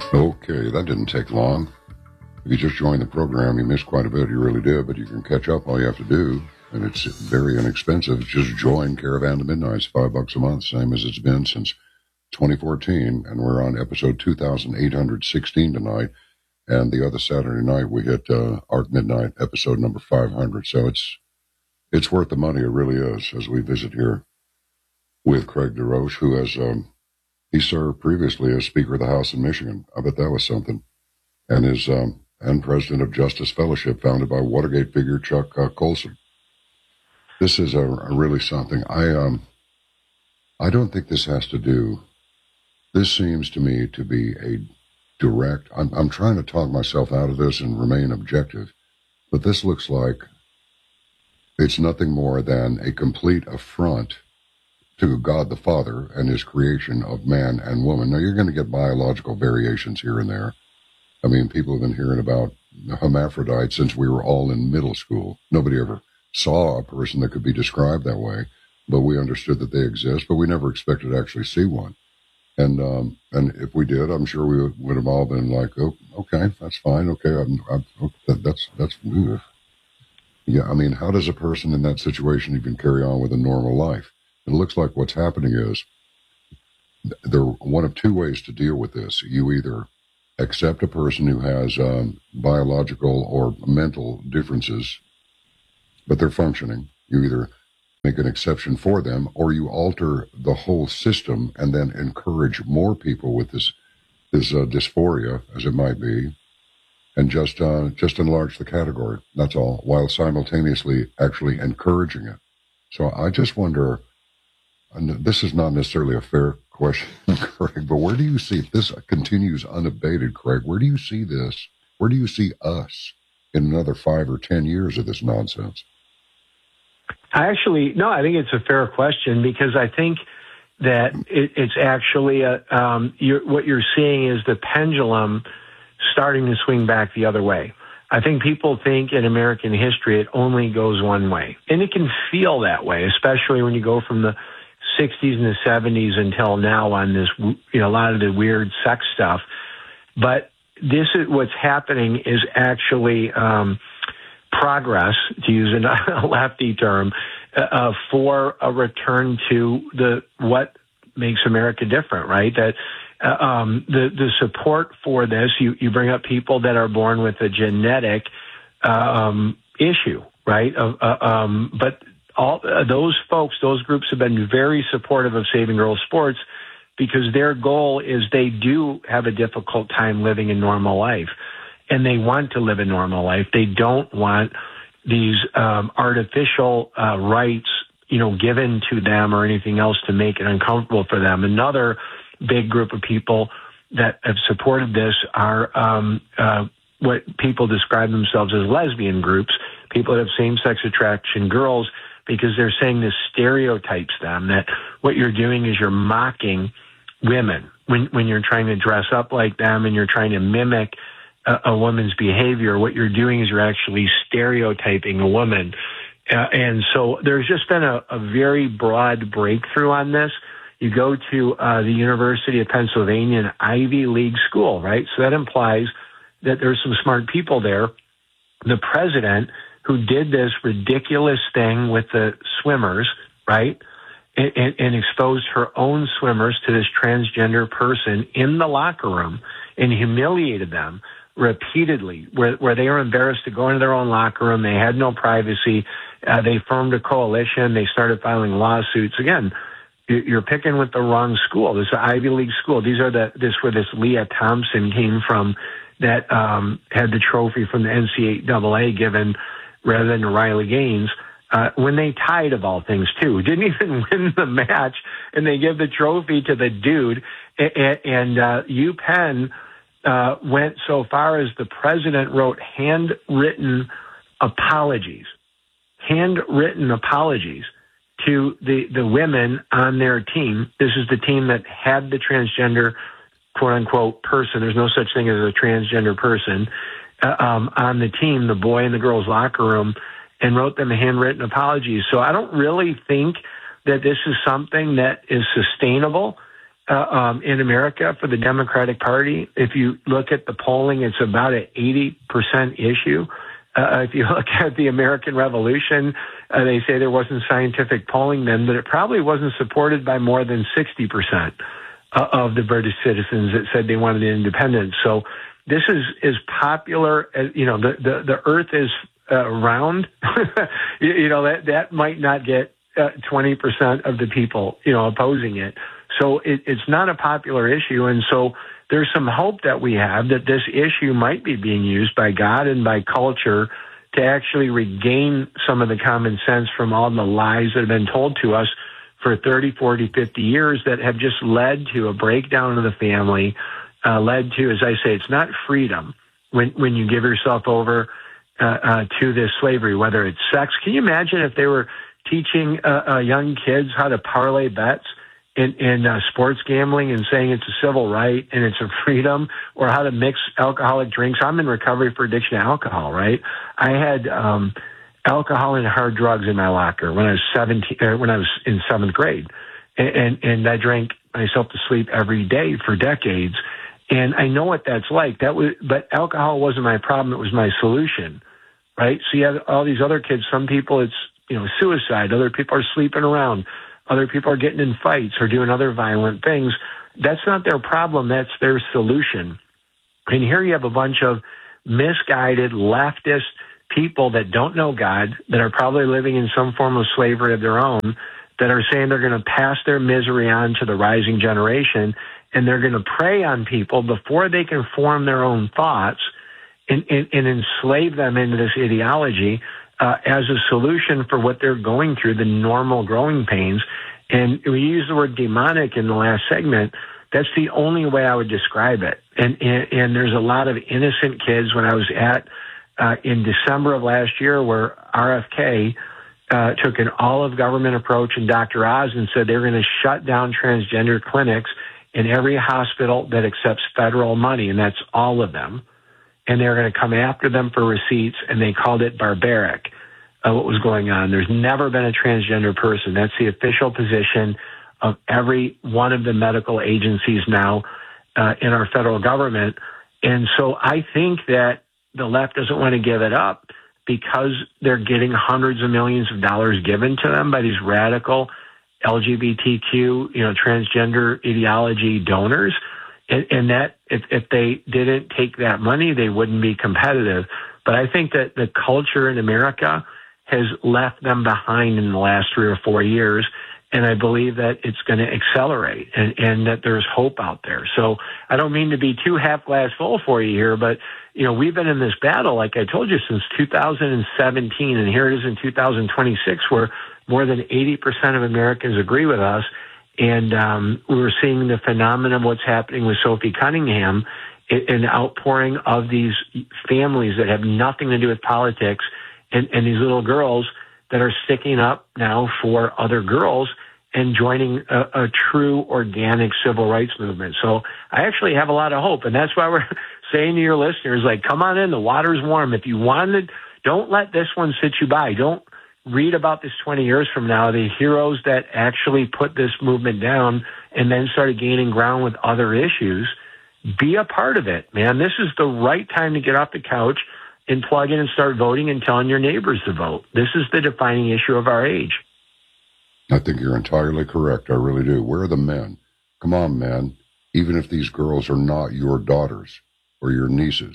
Okay, that didn't take long. If you just joined the program, you missed quite a bit. You really did, but you can catch up. All you have to do, and it's very inexpensive, just join Caravan to Midnight. It's $5 a month, same as it's been since 2014, and we're on episode 2816 tonight. And the other Saturday night, we hit Art Midnight, episode number 500. So it's worth the money. It really is, as we visit here with Craig DeRoche, who has he served previously as Speaker of the House in Michigan. I bet that was something. And is and president of Justice Fellowship, founded by Watergate figure Chuck Colson. This is a really something. I don't think this has to do. This seems to me to be a direct. I'm trying to talk myself out of this and remain objective, but this looks like it's nothing more than a complete affront to God the Father and his creation of man and woman. Now, you're going to get biological variations here and there. I mean, people have been hearing about hermaphrodites since we were all in middle school. Nobody ever saw a person that could be described that way, but we understood that they exist, but we never expected to actually see one. And if we did, I'm sure we would have all been like, oh, okay, that's fine. Okay. That's, yeah. I mean, how does a person in that situation even carry on with a normal life? It looks like what's happening is there are one of two ways to deal with this. You either accept a person who has biological or mental differences, but they're functioning. You either make an exception for them, or you alter the whole system and then encourage more people with this dysphoria, as it might be, and just enlarge the category. That's all, while simultaneously actually encouraging it. So I just wonder, and this is not necessarily a fair question, Craig, but where do you see, if this continues unabated, Craig, where do you see this? Where do you see us in another 5 or 10 years of this nonsense? I think it's a fair question, because I think that it's actually what you're seeing is the pendulum starting to swing back the other way. I think people think in American history it only goes one way, and it can feel that way, especially when you go from the 60s and the 70s until now on this, a lot of the weird sex stuff. But this is what's happening is actually progress, to use a lefty term, for a return to what makes America different, right? That the support for this, you bring up people that are born with a genetic issue, right? But all those folks, those groups have been very supportive of Saving Girls Sports, because their goal is they do have a difficult time living a normal life, and they want to live a normal life. They don't want these artificial rights, given to them or anything else to make it uncomfortable for them. Another big group of people that have supported this are what people describe themselves as lesbian groups, people that have same-sex attraction girls, because they're saying this stereotypes them, that what you're doing is you're mocking women when you're trying to dress up like them and you're trying to mimic a woman's behavior. What you're doing is you're actually stereotyping a woman. And so there's just been a very broad breakthrough on this. You go to the University of Pennsylvania, an Ivy League school, right? So that implies that there's some smart people there. The president who did this ridiculous thing with the swimmers, right, and exposed her own swimmers to this transgender person in the locker room and humiliated them repeatedly, where they were embarrassed to go into their own locker room. They had no privacy. They formed a coalition. They started filing lawsuits. Again, you're picking with the wrong school. This is an Ivy League school. These are where this Leah Thompson came from, that had the trophy from the NCAA given rather than to Riley Gaines. When they tied, of all things, too, didn't even win the match, and they give the trophy to the dude. And UPenn went so far as the president wrote handwritten apologies to the women on their team. This is the team that had the transgender, quote unquote, person. There's no such thing as a transgender person on the team, the boy in the girls' locker room, and wrote them a handwritten apologies. So I don't really think that this is something that is sustainable. in America for the Democratic Party. If you look at the polling, it's about an 80% issue. If you look at the American Revolution, they say there wasn't scientific polling then, but it probably wasn't supported by more than 60% of the British citizens that said they wanted independence. So this is popular. The Earth is round. that might not get 20% of the people, opposing it. So it's not a popular issue. And so there's some hope that we have that this issue might be being used by God and by culture to actually regain some of the common sense from all the lies that have been told to us for 30, 40, 50 years that have just led to a breakdown of the family, led to, as I say, it's not freedom when you give yourself over to this slavery, whether it's sex. Can you imagine if they were teaching young kids how to parlay bets in sports gambling and saying it's a civil right and it's a freedom, or how to mix alcoholic drinks? I'm in recovery for addiction to alcohol, right? I had alcohol and hard drugs in my locker when I was 17, when I was in 7th grade. And I drank myself to sleep every day for decades. And I know what that's like. But alcohol wasn't my problem. It was my solution, right? So you have all these other kids. Some people it's, suicide. Other people are sleeping around. Other people are getting in fights or doing other violent things. That's not their problem. That's their solution. And here you have a bunch of misguided leftist people that don't know God, that are probably living in some form of slavery of their own, that are saying they're going to pass their misery on to the rising generation, and they're going to prey on people before they can form their own thoughts and enslave them into this ideology as a solution for what they're going through, the normal growing pains. And we use the word demonic in the last segment. That's the only way I would describe it. And there's a lot of innocent kids. When I was in December of last year, where RFK took an all-of-government approach, and Dr. Oz, and said they're going to shut down transgender clinics in every hospital that accepts federal money, and that's all of them. And they're going to come after them for receipts, and they called it barbaric, what was going on. There's never been a transgender person. That's the official position of every one of the medical agencies now in our federal government. And so I think that the left doesn't want to give it up because they're getting hundreds of millions of dollars given to them by these radical LGBTQ, transgender ideology donors. And that if they didn't take that money, they wouldn't be competitive. But I think that the culture in America has left them behind in the last 3 or 4 years. And I believe that it's going to accelerate and that there's hope out there. So I don't mean to be too half glass full for you here, but, we've been in this battle, like I told you, since 2017. And here it is in 2026, where more than 80% of Americans agree with us. And we're seeing the phenomenon of what's happening with Sophie Cunningham, an outpouring of these families that have nothing to do with politics, and these little girls that are sticking up now for other girls and joining a true organic civil rights movement. So I actually have a lot of hope, and that's why we're saying to your listeners, come on in, the water's warm. If you wanted, don't let this one sit you by. Don't read about this 20 years from now, the heroes that actually put this movement down and then started gaining ground with other issues. Be a part of it, man. This is the right time to get off the couch and plug in and start voting and telling your neighbors to vote. This is the defining issue of our age. I think you're entirely correct. I really do. Where are the men? Come on, man. Even if these girls are not your daughters or your nieces,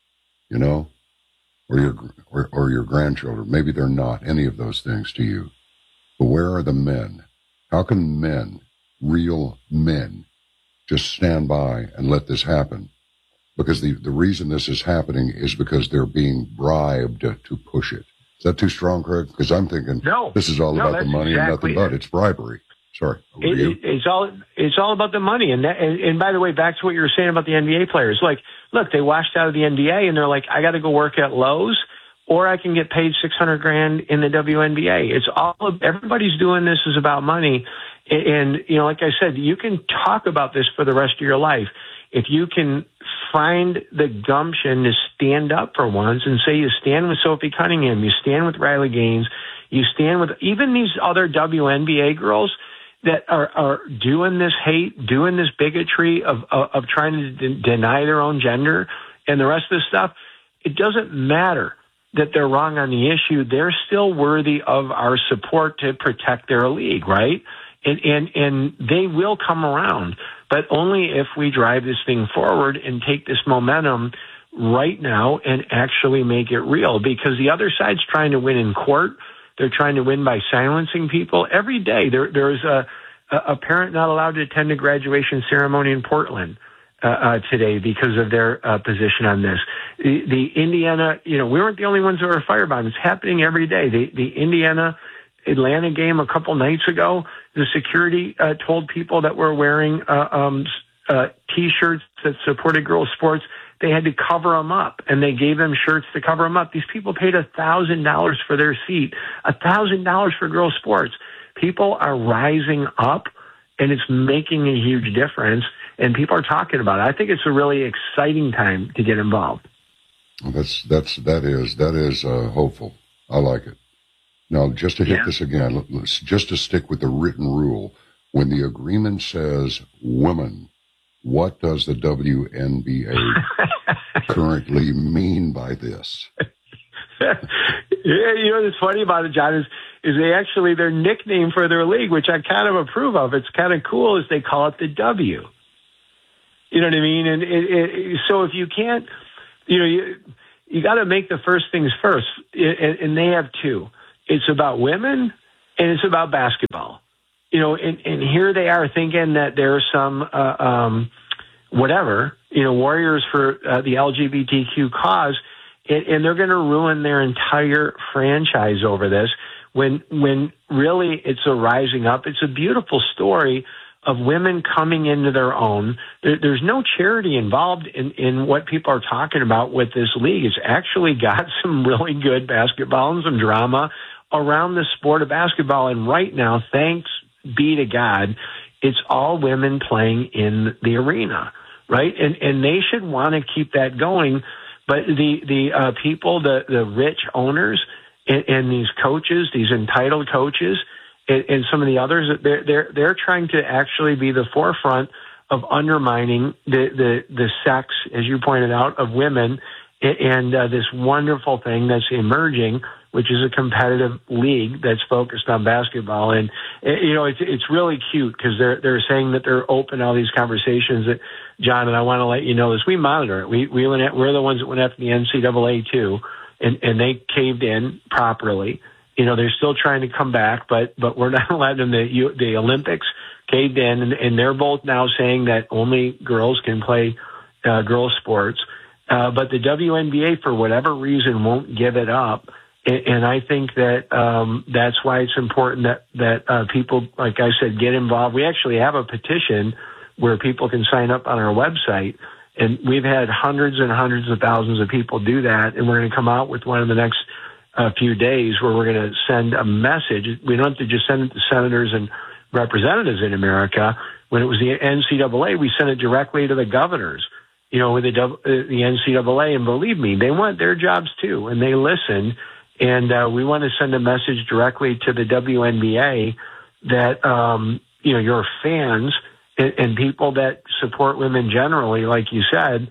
or your grandchildren, maybe they're not any of those things to you. But where are the men? How can men, real men, just stand by and let this happen? Because the reason this is happening is because they're being bribed to push it. Is that too strong, Craig? Because I'm thinking this is all about the money and nothing but it's bribery. Sorry. It's all about the money. And by the way, back to what you were saying about the NBA players. Look, they washed out of the NBA and they're like, I got to go work at Lowe's, or I can get paid $600,000 in the WNBA. Everybody's doing this is about money. And, like I said, you can talk about this for the rest of your life. If you can find the gumption to stand up for once and say you stand with Sophie Cunningham, you stand with Riley Gaines, you stand with even these other WNBA girls, that are doing this hate, doing this bigotry of trying to deny their own gender and the rest of this stuff, it doesn't matter that they're wrong on the issue. They're still worthy of our support to protect their league, right? And they will come around, but only if we drive this thing forward and take this momentum right now and actually make it real, because the other side's trying to win in court. They're trying to win by silencing people. Every day there's a parent not allowed to attend a graduation ceremony in Portland today because of their position on this. The Indiana, we weren't the only ones that were firebombed. It's happening every day. The Indiana Atlanta game a couple nights ago, the security told people that were wearing T-shirts that supported girls' sports, they had to cover them up, and they gave them shirts to cover them up. These people paid $1,000 for their seat, $1,000 for girls' sports. People are rising up, and it's making a huge difference, and people are talking about it. I think it's a really exciting time to get involved. That is hopeful. I like it. Now, just to hit this again, just to stick with the written rule, when the agreement says women, what does the WNBA currently mean by this? What's funny about it, John, is they actually, their nickname for their league, which I kind of approve of, it's kind of cool, is they call it the W. You know what I mean? And so if you can't, you got to make the first things first, and they have two. It's about women, and it's about basketball. And here they are thinking that there's some, warriors for the LGBTQ cause, and they're going to ruin their entire franchise over this when really it's a rising up. It's a beautiful story of women coming into their own. There's no charity involved in what people are talking about with this league. It's actually got some really good basketball and some drama around the sport of basketball. And right now, thanks be to God, it's all women playing in the arena, right? And they should want to keep that going. But the people, the rich owners and these coaches, these entitled coaches, and some of the others, they're trying to actually be the forefront of undermining the sex, as you pointed out, of women, and this wonderful thing that's emerging, which is a competitive league that's focused on basketball. And it's really cute because they're saying that they're open to all these conversations. That, John, and I want to let you know this, we monitor it. We're the ones that went after the NCAA too, and they caved in properly. They're still trying to come back, but we're not letting them. The Olympics caved in, and they're both now saying that only girls can play girls' sports. But the WNBA, for whatever reason, won't give it up. And I think that that's why it's important that people, like I said, get involved. We actually have a petition where people can sign up on our website, and we've had hundreds and hundreds of thousands of people do that. And we're going to come out with one in the next few days where we're going to send a message. We don't have to just send it to senators and representatives in America. When it was the NCAA, we sent it directly to the governors, with the NCAA. And believe me, they want their jobs too, and they listen. And we want to send a message directly to the WNBA that, your fans and people that support women generally, like you said,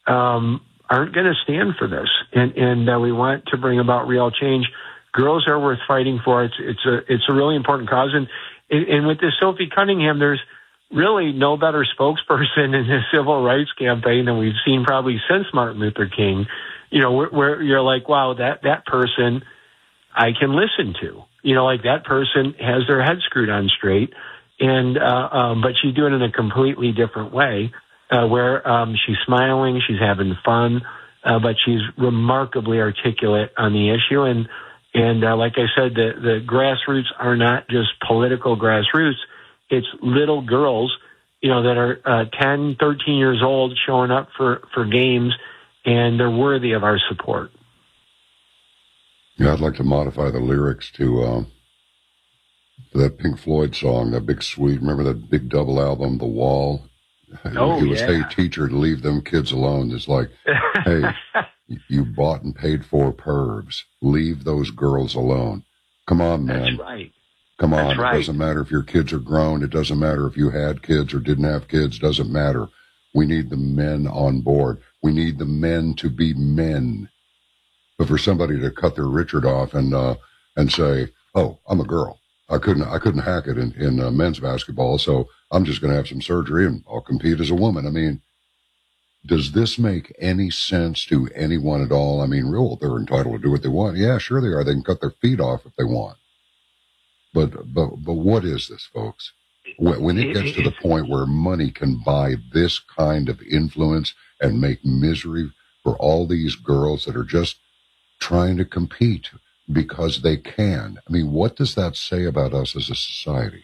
aren't going to stand for this. And we want to bring about real change. Girls are worth fighting for. It's a really important cause. And with this Sophie Cunningham, there's really no better spokesperson in the civil rights campaign than we've seen probably since Martin Luther King. Where you're like, wow, that person I can listen to. Like that person has their head screwed on straight, and but she's doing it in a completely different way, where she's smiling, she's having fun, but she's remarkably articulate on the issue. And like I said, the grassroots are not just political grassroots; it's little girls, that are 10, 13 years old showing up for games. And they're worthy of our support. Yeah, I'd like to modify the lyrics to that Pink Floyd song, that big sweet. Remember that big double album, The Wall? Oh, it was, hey, teacher, leave them kids alone. It's like, hey, you bought and paid for pervs. Leave those girls alone. Come on, man. That's right. Come on, That's right. It doesn't matter if your kids are grown. It doesn't matter if you had kids or didn't have kids. Doesn't matter. We need the men on board. We need the men to be men. But for somebody to cut their Richard off and say, "Oh, I'm a girl. I couldn't hack it in men's basketball, so I'm just going to have some surgery and I'll compete as a woman." I mean, does this make any sense to anyone at all? I mean, real, they're entitled to do what they want. Yeah, sure they are. They can cut their feet off if they want. But what is this, folks? When it gets to the point where money can buy this kind of influence and make misery for all these girls that are just trying to compete because they can. I mean, what does that say about us as a society?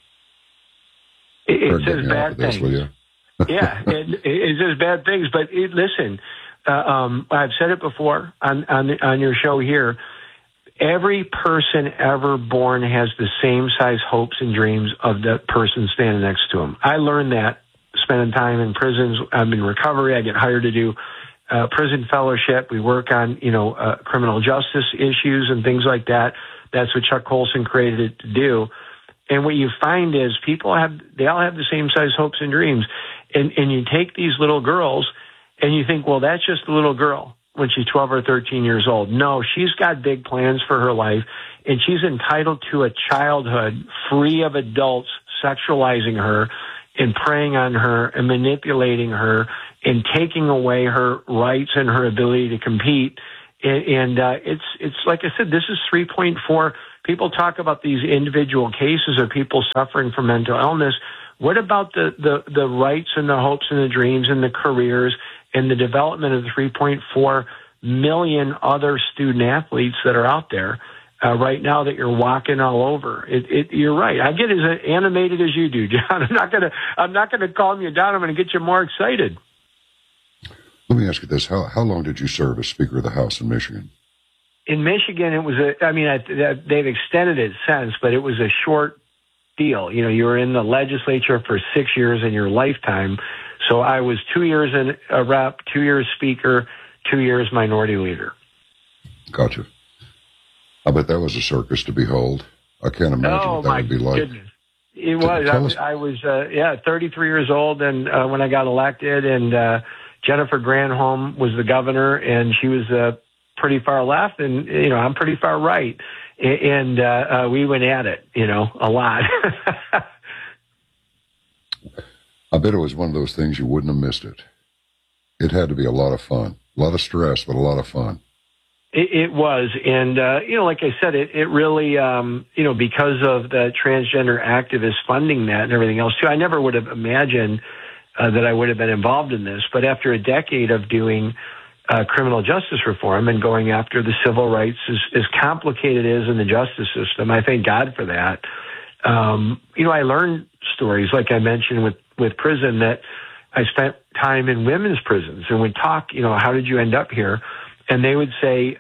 It says bad things. Yeah, it says bad things. But listen, I've said it before on your show here. Every person ever born has the same size hopes and dreams of the person standing next to him. I learned that spending time in prisons. I'm in recovery. I get hired to do prison fellowship. We work on, criminal justice issues and things like that. That's what Chuck Colson created it to do. And what you find is they all have the same size hopes and dreams. And you take these little girls and you think, well, that's just a little girl when she's 12 or 13 years old. No, she's got big plans for her life, and she's entitled to a childhood free of adults sexualizing her and preying on her and manipulating her and taking away her rights and her ability to compete. And it's like I said, this is 3.4. People talk about these individual cases of people suffering from mental illness. What about the rights and the hopes and the dreams and the careers and the development of the 3.4 million other student athletes that are out there right now that you're walking all over? You're right. I get as animated as you do, John. I'm not gonna calm you down. I'm gonna get you more excited. Let me ask you this: How long did you serve as Speaker of the House in Michigan? In Michigan, it was they've extended it since, but it was a short deal. You were in the legislature for 6 years in your lifetime. So I was 2 years in a rep, 2 years speaker, 2 years minority leader. Gotcha. I bet that was a circus to behold. I can't imagine what that would be like. Goodness. It was. I was 33 years old, and when I got elected, and Jennifer Granholm was the governor, and she was pretty far left, and I'm pretty far right, and we went at it, a lot. I bet it was one of those things you wouldn't have missed it. It had to be a lot of fun, a lot of stress, but a lot of fun. It was, and like I said, it really, because of the transgender activists funding that and everything else too. I never would have imagined that I would have been involved in this, but after a decade of doing criminal justice reform and going after the civil rights, as complicated as in the justice system, I thank God for that. I learned stories, like I mentioned with prison, that I spent time in women's prisons, and we'd talk, how did you end up here? And they would say,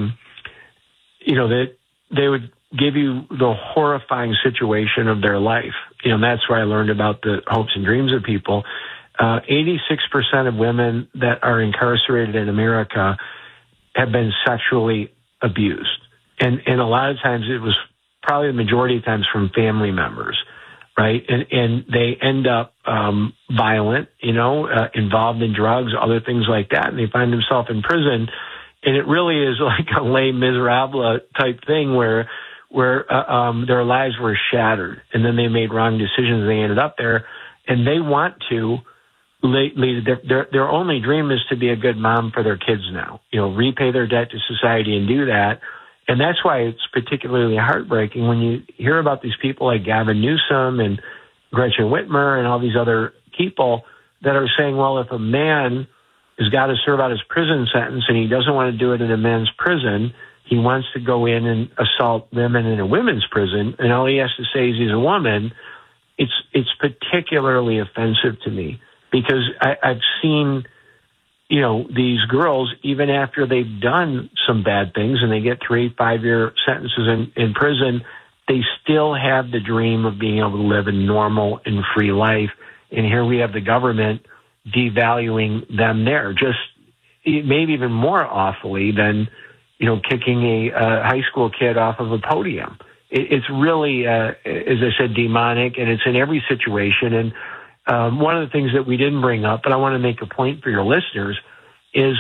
that they would give you the horrifying situation of their life. That's where I learned about the hopes and dreams of people. 86% of women that are incarcerated in America have been sexually abused. And a lot of times it was probably the majority of times from family members, right? And they end up violent, involved in drugs, other things like that, and they find themselves in prison. And it really is like a Les Miserables type thing where their lives were shattered, and then they made wrong decisions. They ended up there, and they want to lead their only dream is to be a good mom for their kids now, repay their debt to society and do that. And that's why it's particularly heartbreaking when you hear about these people like Gavin Newsom and Gretchen Whitmer and all these other people that are saying, well, if a man has got to serve out his prison sentence and he doesn't want to do it in a men's prison, he wants to go in and assault women in a women's prison, and all he has to say is he's a woman, it's particularly offensive to me, because I've seen, these girls, even after they've done some bad things and they get 3-5 year sentences in prison, they still have the dream of being able to live a normal and free life. And here we have the government devaluing them there, just maybe even more awfully than, kicking a high school kid off of a podium. it's really, as I said, demonic, and it's in every situation. And one of the things that we didn't bring up, but I want to make a point for your listeners, is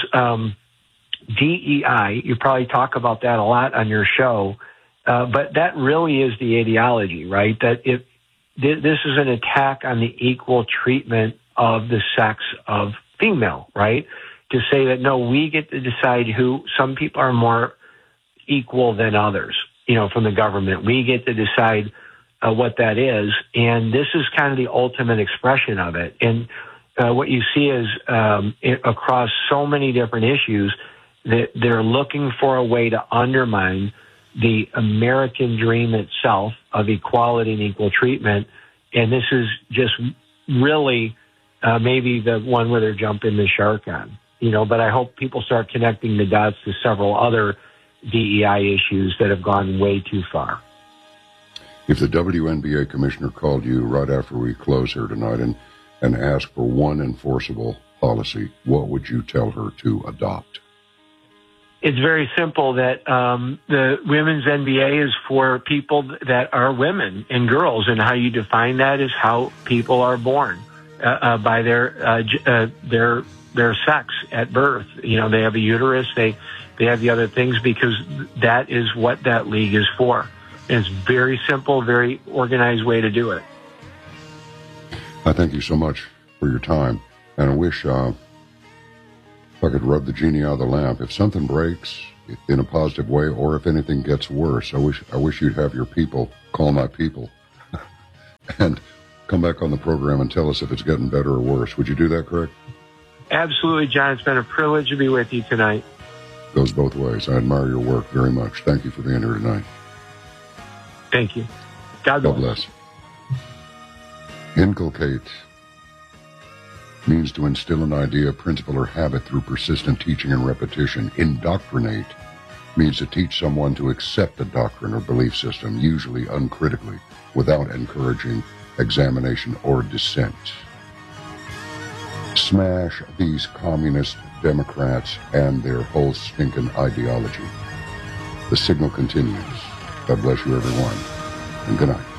DEI. You probably talk about that a lot on your show, but that really is the ideology, right? That this is an attack on the equal treatment of the sex of female, right? To say that, no, we get to decide who, some people are more equal than others, from the government. We get to decide what that is. And this is kind of the ultimate expression of it. And what you see is across so many different issues that they're looking for a way to undermine the American dream itself of equality and equal treatment. And this is just really maybe the one where they're jumping the shark on, but I hope people start connecting the dots to several other DEI issues that have gone way too far. If the WNBA commissioner called you right after we close here tonight and asked for one enforceable policy, what would you tell her to adopt? It's very simple that the women's NBA is for people that are women and girls, and how you define that is how people are born by their sex at birth. They have a uterus, they have the other things, because that is what that league is for. And it's very simple, very organized way to do it. I thank you so much for your time, and I wish if I could rub the genie out of the lamp. If something breaks in a positive way, or if anything gets worse, I wish you'd have your people call my people and come back on the program and tell us if it's getting better or worse. Would you do that, Craig? Absolutely, John. It's been a privilege to be with you tonight. Goes both ways. I admire your work very much. Thank you for being here tonight. Thank you. God bless. Inculcate means to instill an idea, principle, or habit through persistent teaching and repetition. Indoctrinate means to teach someone to accept a doctrine or belief system, usually uncritically, without encouraging examination or dissent. Smash these communist Democrats and their whole stinking ideology. The signal continues. God bless you, everyone, and good night.